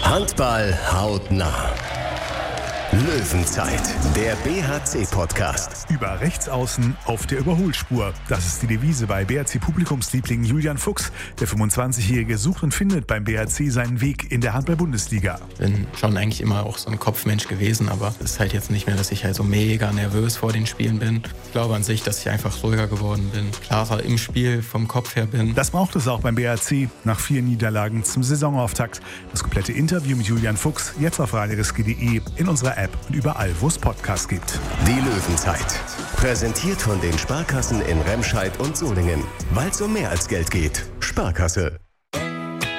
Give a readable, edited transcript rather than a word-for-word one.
Handball hautnah. Löwenzeit, der BHC-Podcast. Über Rechtsaußen auf der Überholspur. Das ist die Devise bei BHC-Publikumsliebling Julian Fuchs. Der 25-Jährige sucht und findet beim BHC seinen Weg in der Handball-Bundesliga. Bin schon eigentlich immer auch so ein Kopfmensch gewesen, aber es ist halt jetzt nicht mehr, dass ich halt so mega nervös vor den Spielen bin. Ich glaube an sich, dass ich einfach ruhiger geworden bin, klarer im Spiel vom Kopf her bin. Das braucht es auch beim BHC nach 4 Niederlagen zum Saisonauftakt. Das komplette Interview mit Julian Fuchs jetzt auf radiorisky.de, in unserer App und überall, wo es Podcasts gibt. Die Löwenzeit. Präsentiert von den Sparkassen in Remscheid und Solingen. Weil es um mehr als Geld geht. Sparkasse.